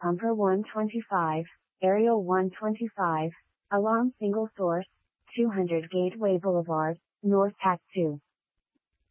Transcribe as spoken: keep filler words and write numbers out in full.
Pumper one twenty-five, Aerial one twenty-five, Alarm Single Source, two hundred Gateway Boulevard, North Act two.